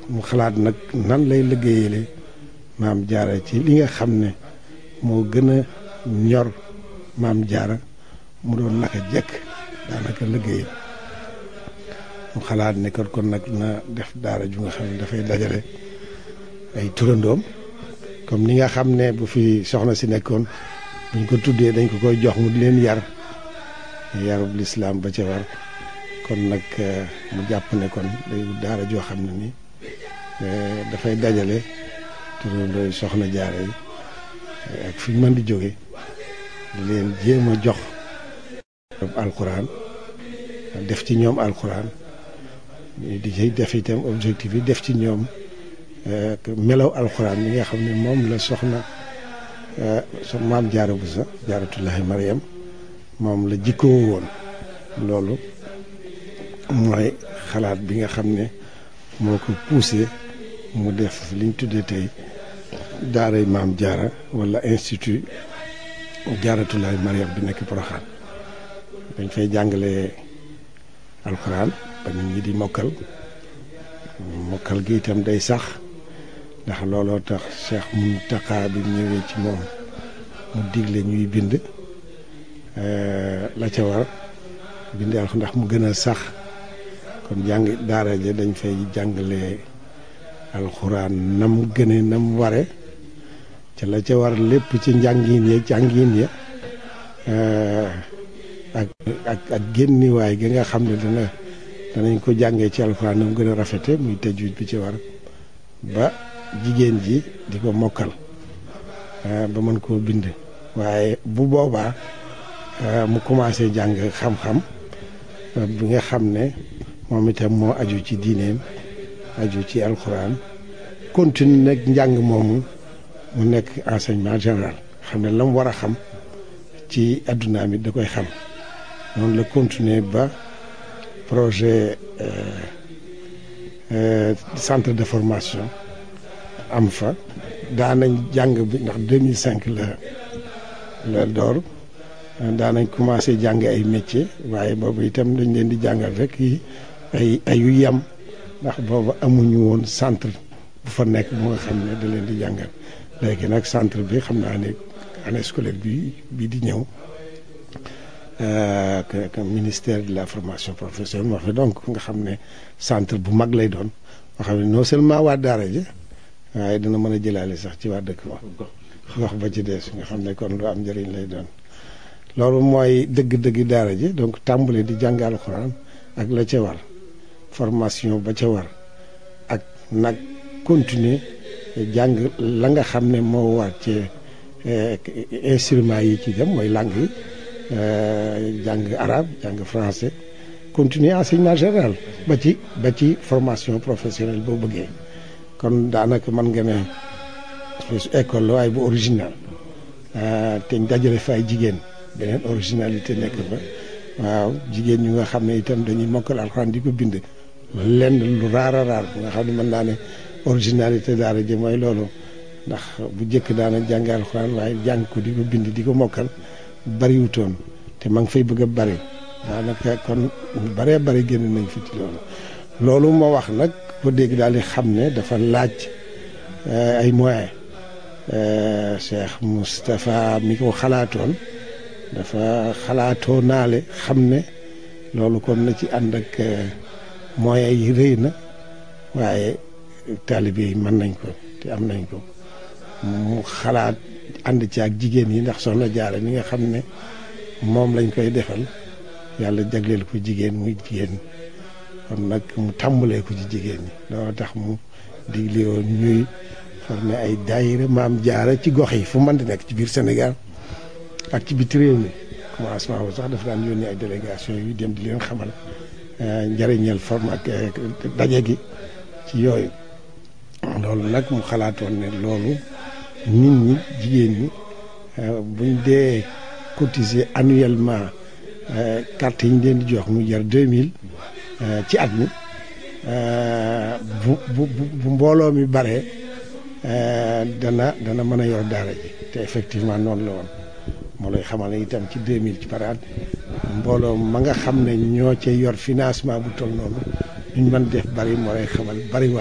mu xalaat nag nan lay liggéeyale maam jaara ci li nga xam ne moo gën a ñor maam jaara mu doon naka jekk daanaka liggéey mu xalaat ne kon nag na def daara ju nga xam ne dafay dajale ay turandoom comme ni nga xam ne bu fi soxna si nekkoon buñ ko tuddee dañ ko koy jox mu di leen yarub lislaam ba ca war kon nag mu jàpp ne kon day daara joo xam ne ni dafay dajale turandooy soxna jaara yi ak fi mën di jóge di leen jéem a jox alxuraan def ci ñoom alxuraan di ci def itam objectif yi def ci ñoom melaw alxuraan yi nga xam ne moom la soxna maam jaara Buso jaaratullahi Mariam moom la jikkoo woon loolu mooy xalaat bi nga xam ne moo ko poussé mu def liñ tuddee tey daaray maam jaara wala institut jaaratullahi Mariam bi nekk Porokhane dañ fay jàngale alxuraan ba nit ñi di mokkal gi itam day sax ndax looloo tax Cheikh Mountakha bi ñëwee ci moom mu digle ñuy bind la ca war bind alxuraan ndax mu gën a sax kon jàng daara ja dañ fay jàngale alxuraan nam gëne nam ware ca la ca war lépp ci jàngin ya ak génniwaay gi nga xam ne danañ ko jàngee ci alxuraan nam gën a rafete muy tajwid bi ci war ba jigéen ji di ko mokkal ba mën koo bind waaye bu boobaa mu commencé jàng xam-xam bi nga xam ne moom itam moo aju ci diineem aju ci alxuraan continue nag njàng moomu mu nekk enseignement général xam ne la mu war a xam ci addunaam it da koy xam noonu la continuer ba projet centre de formation am fa daanañ jàng bi ndax 2005 la door daanañ commencé jàng ay métier waaye boobu itam dañ leen di jàngal rek ay yu yem ndax boobu amuñu woon centre bu fa nekk bu nga xam ne da leen di jàngal léegi nag centre bi xam naa ne année scolaire bi di ñëw ministère de la formation professionnelle moo fi donc nga xam ne centre bu mag lay doon moo xam ne non seulement waa daara ji waaye dina mën a jëlaale sax ci waa dëkk wax ba ci des nga xam ne kon lu am njëriñ lay doon loolu mooy dëgg-dëgg daara ji donc tàmbale di jàng alxuraan ak la ca war formation ba ca war ak nag continuer jàng la nga xam ne moo war ci instruments yi ci dem mooy langue yi jàng arabe jàng français continuer enseignement général ba ci formation professionnelle boo bëggee kon daanaka mën nga ne école la waaye bu original te dajale fa ay jigéen beneen originalité nekk fa waaw jigéen ñu nga xam ne itam dañuy mokkal alxuraan di ko bind lenn lu raar a raar bu nga xam ne mën naa ne originalité daara ji mooy loolu ndax bu njëkk daana jàng alxuraan waaye jàng ko di ko bind di ko mokkal bariwutoon te ma ngi fay bëgg a bari daanaka kon baree bari génn nañ fi ci loolu moo wax nag ko dégg daal di xam ne dafa laaj ay moyens Cheikh Moustapha mi ko xalaatoon dafa xalaatoo naale xam ne loolu kon na ci ànd ak moyens yi rëy na waaye taalibe yi mën nañ ko te am nañ ko mu xalaat ànd ci ak jigéen yi ndax soxna Jaara mi nga xam ne moom lañ koy defal yàlla jagleel ko jigéen muy jigéen kon nag mu tàmbalee ko ci jigéen ñi loolu tax mu digle woon ñuy formé ay daayira maam jaara ci gox yi fu mën di nekk ci biir Sénégal ak ci biti réew mi commencement bu sax dafa daan yónnee ay délégation yu dem di leen xamal njëriñal forme ak daje gi ci yooyu loolu nag mu xalaatoon ne loolu nit ñi jigéen ñi buñ dee cotiser annuellement carte yi ñu leen di jox mu jar 2000 ci at mi bu mbooloo mi bare dana mën a yor daara ji te effectivement noonu la woon moo lay xamal ne itam ci 2000 ci par at mbooloo ma nga xam ne ñoo cay yor financement bu toll noonu ñu mën def bari moo lay xamal bari